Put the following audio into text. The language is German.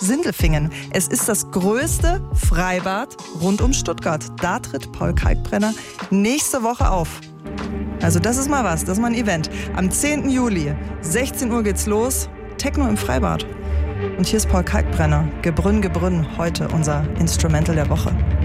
Sindelfingen. Es ist das größte Freibad rund um Stuttgart. Da tritt Paul Kalkbrenner nächste Woche auf. Also das ist mal was, das ist mal ein Event. Am 10. Juli, 16 Uhr geht's los, Techno im Freibad. Und hier ist Paul Kalkbrenner, Gebrünn, heute unser Instrumental der Woche.